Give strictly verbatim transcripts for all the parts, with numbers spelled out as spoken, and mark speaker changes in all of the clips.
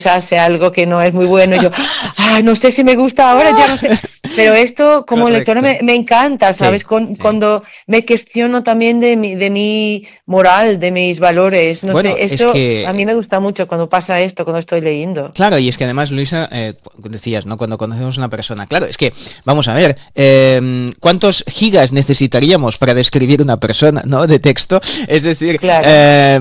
Speaker 1: hace algo que no es muy bueno y yo, ah, no sé si me gusta ahora, ya no sé. Pero esto como lectora me,
Speaker 2: Correcto.
Speaker 1: me encanta,
Speaker 2: Sí,
Speaker 1: ¿sabes? Con,
Speaker 2: sí.
Speaker 1: cuando me cuestiono también de mi, de mi moral, de mis valores, no
Speaker 2: Bueno,
Speaker 1: sé,
Speaker 2: es
Speaker 1: eso a mí me
Speaker 2: que
Speaker 1: gusta mucho cuando pasa esto, cuando estoy leyendo.
Speaker 2: claro, y es que además, Luisa, eh, decías, ¿no? Cuando conocemos a una persona, claro, es que, vamos a ver, eh, ¿cuántos gigas necesitaríamos para describir una persona, ¿no? De texto. Es decir,
Speaker 1: Claro,
Speaker 2: eh,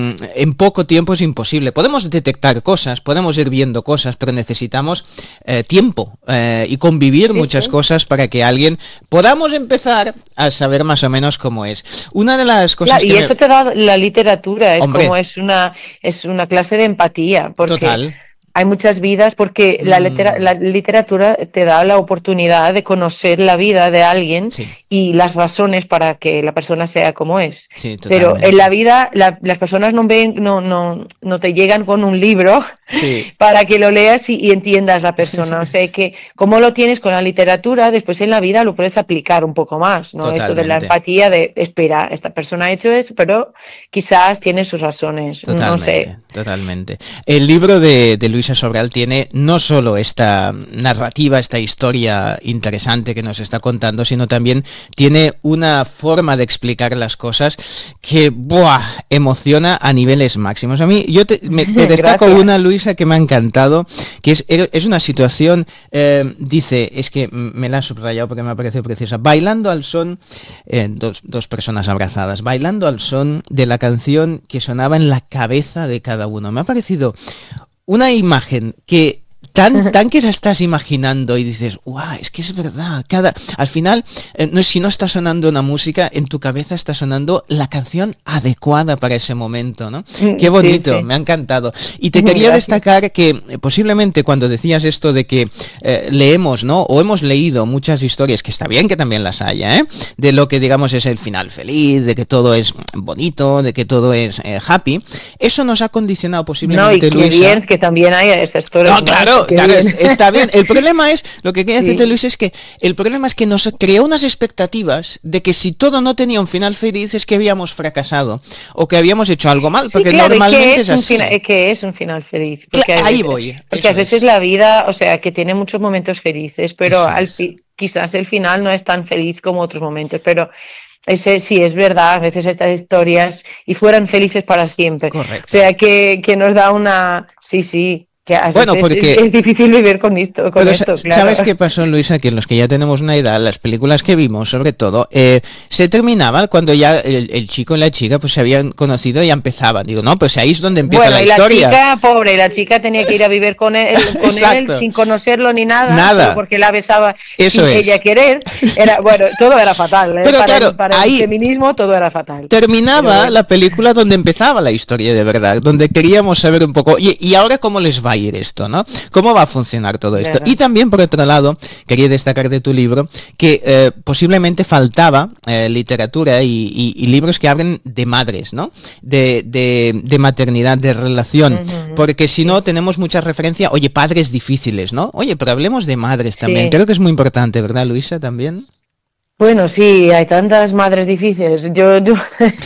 Speaker 2: en poco tiempo es imposible. Podemos detectar cosas, podemos ir viendo cosas, pero necesitamos eh, tiempo eh, y convivir
Speaker 1: sí,
Speaker 2: muchas
Speaker 1: sí.
Speaker 2: cosas para que alguien podamos empezar a saber más o menos cómo es. Una de las cosas
Speaker 1: Claro,
Speaker 2: que
Speaker 1: y
Speaker 2: me...
Speaker 1: eso te da la literatura, es como
Speaker 2: Hombre,
Speaker 1: es una, es una clase de empatía, porque
Speaker 2: total.
Speaker 1: hay muchas vidas, porque la, litera-
Speaker 2: Mm,
Speaker 1: la literatura te da la oportunidad de conocer la vida de alguien
Speaker 2: sí,
Speaker 1: y las razones para que la persona sea como es.
Speaker 2: sí,
Speaker 1: Pero en la
Speaker 2: totalmente.
Speaker 1: vida la- las personas no ven, no, no, no te llegan con un libro
Speaker 2: Sí.
Speaker 1: para que lo leas y, y entiendas la persona. O sea que como lo tienes con la literatura, después en la vida lo puedes aplicar un poco más, ¿no? Esto de la
Speaker 2: Totalmente,
Speaker 1: empatía de, espera, esta persona ha hecho eso, pero quizás tiene sus razones, no sé.
Speaker 2: totalmente, totalmente. El libro de, de Luisa Sobral tiene no solo esta narrativa, esta historia interesante que nos está contando, sino también tiene una forma de explicar las cosas que, ¡buah!, emociona a niveles máximos. A mí, yo te, me, te destaco
Speaker 1: Gracias.
Speaker 2: una, Luisa, que me ha encantado, que es, es una situación, eh, dice, es que me la he subrayado porque me ha parecido preciosa, bailando al son, eh, dos, dos personas abrazadas, bailando al son de la canción que sonaba en la cabeza de cada uno. Me ha parecido una imagen que tan, tan que la estás imaginando y dices, guau, es que es verdad. Cada, al final, eh, no, si no está sonando una música, en tu cabeza está sonando la canción adecuada para ese momento, ¿no? Qué
Speaker 1: Sí,
Speaker 2: bonito,
Speaker 1: sí.
Speaker 2: me ha encantado. Y te quería
Speaker 1: Gracias.
Speaker 2: destacar que eh, posiblemente cuando decías esto de que eh, leemos, ¿no? O hemos leído muchas historias, que está bien que también las haya, ¿eh? De lo que digamos es el final feliz, de que todo es bonito, de que todo es eh, happy. Eso nos ha condicionado
Speaker 1: No, y
Speaker 2: posiblemente,
Speaker 1: qué
Speaker 2: Luisa.
Speaker 1: bien que también haya esas historias,
Speaker 2: No,
Speaker 1: ¿no?
Speaker 2: claro,
Speaker 1: Qué
Speaker 2: claro,
Speaker 1: bien.
Speaker 2: es- está bien. El problema es, lo que quería decirte,
Speaker 1: Sí.
Speaker 2: Luis, es que el problema es que nos creó unas expectativas de que si todo no tenía un final feliz es que habíamos fracasado o que habíamos hecho algo mal,
Speaker 1: Sí,
Speaker 2: porque
Speaker 1: claro, ¿y qué
Speaker 2: normalmente es
Speaker 1: es un final,
Speaker 2: así.
Speaker 1: qué es un final feliz?
Speaker 2: Cla-
Speaker 1: Porque a
Speaker 2: ahí
Speaker 1: veces,
Speaker 2: voy,
Speaker 1: porque a
Speaker 2: eso
Speaker 1: veces
Speaker 2: es,
Speaker 1: la vida, o sea, que tiene muchos momentos felices, pero
Speaker 2: eso
Speaker 1: al
Speaker 2: es.
Speaker 1: fi- quizás el final no es tan feliz como otros momentos, pero ese sí es verdad, a veces estas historias y fueran felices para siempre. O
Speaker 2: Correcto.
Speaker 1: sea, que, que nos da una, sí, sí, que a
Speaker 2: Bueno,
Speaker 1: veces es,
Speaker 2: porque
Speaker 1: es difícil vivir con esto, con
Speaker 2: pero sa-
Speaker 1: esto, claro.
Speaker 2: ¿sabes qué pasó, Luisa? Que los que ya tenemos una edad, las películas que vimos, sobre todo, eh, se terminaban cuando ya el, el chico y la chica pues se habían conocido y ya empezaban. Digo, no, pues ahí es donde empieza
Speaker 1: Bueno,
Speaker 2: la
Speaker 1: y la
Speaker 2: historia.
Speaker 1: chica, pobre, la chica tenía que ir a vivir con él, con él
Speaker 2: Exacto.
Speaker 1: sin conocerlo ni nada, solo
Speaker 2: Nada.
Speaker 1: porque la besaba
Speaker 2: Eso
Speaker 1: sin ella
Speaker 2: es.
Speaker 1: querer. Era, bueno, todo era fatal, ¿eh?
Speaker 2: Pero
Speaker 1: Para
Speaker 2: claro,
Speaker 1: el, para el
Speaker 2: ahí
Speaker 1: feminismo todo era fatal. Pero
Speaker 2: terminaba
Speaker 1: bueno,
Speaker 2: la película donde empezaba la historia de verdad, donde queríamos saber un poco, y, y ahora cómo les va a ir esto, ¿no? ¿Cómo va a funcionar todo esto? Y
Speaker 1: claro.
Speaker 2: también, por otro lado, quería destacar de tu libro que eh, posiblemente faltaba eh, literatura y, y- y libros que hablen de madres, ¿no? De, de- de maternidad, de relación,
Speaker 1: Ujú,
Speaker 2: porque si no
Speaker 1: sí,
Speaker 2: tenemos mucha referencia, oye, padres difíciles, ¿no? Oye, pero hablemos de madres también,
Speaker 1: sí.
Speaker 2: creo que es muy importante, ¿verdad, Luisa, también?
Speaker 1: Bueno, sí, hay tantas madres difíciles. Yo, yo,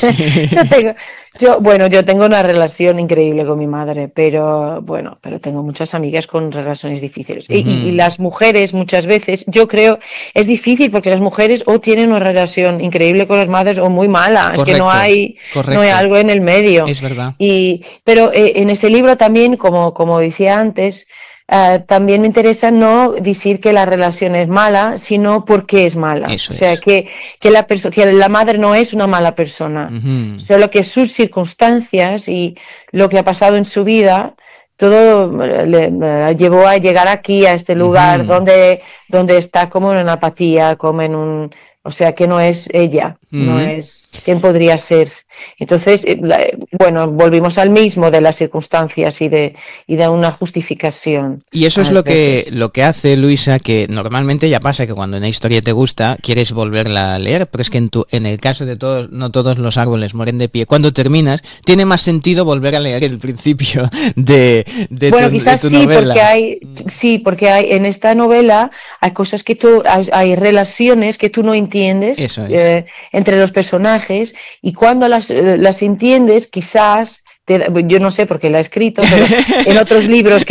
Speaker 1: yo tengo, yo, bueno, yo tengo una relación increíble con mi madre, pero bueno, pero tengo muchas amigas con relaciones difíciles. Y, y- y
Speaker 2: Ujú.
Speaker 1: las mujeres muchas veces, yo creo, es difícil porque las mujeres o tienen una relación increíble con las madres o muy mala. Es que no
Speaker 2: Correcto,
Speaker 1: hay, no hay
Speaker 2: correcto.
Speaker 1: algo en el medio.
Speaker 2: Es verdad.
Speaker 1: Y, pero eh, en este libro también, como, como decía antes, Uh, también me interesa no decir que la relación es mala, sino por qué es mala. O
Speaker 2: Eso
Speaker 1: sea,
Speaker 2: es.
Speaker 1: que, que, la, que la madre no es una mala persona,
Speaker 2: Ujú.
Speaker 1: solo que sus circunstancias y lo que ha pasado en su vida, todo le, le llevó a llegar aquí, a este lugar,
Speaker 2: Ujú.
Speaker 1: donde, donde está como en una apatía, como en un... O sea, que no es ella, no
Speaker 2: Ujú.
Speaker 1: es quién podría ser. Entonces, eh, la- bueno, volvimos al mismo de las circunstancias y de, y de una justificación
Speaker 2: Y eso
Speaker 1: a
Speaker 2: es lo que,
Speaker 1: veces.
Speaker 2: lo que hace Luisa, que normalmente ya pasa que cuando una historia te gusta, quieres volverla a leer, pero es que en, tu, en el caso de todos, no todos los árboles mueren de pie, cuando terminas, tiene más sentido volver a leer el principio de, de,
Speaker 1: Bueno,
Speaker 2: tu, de
Speaker 1: quizás
Speaker 2: tu
Speaker 1: sí, porque
Speaker 2: novela.
Speaker 1: hay, sí, porque hay en esta novela hay cosas que tú, hay, hay relaciones que tú no entiendes
Speaker 2: Eso es.
Speaker 1: eh, entre los personajes y cuando las, eh, las entiendes, quizás te, yo no sé por qué la ha escrito, pero en otros libros